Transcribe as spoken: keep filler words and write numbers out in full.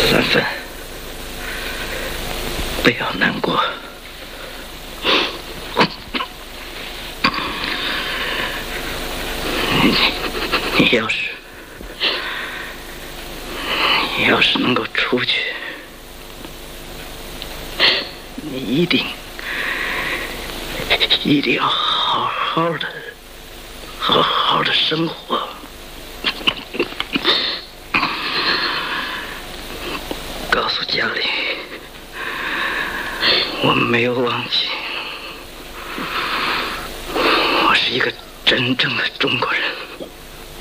凡凡，不要难过。你你要是你要是能够出去，你一定一定要好好的好好的生活。告诉家里，我没有忘记，我是一个真正的中国人。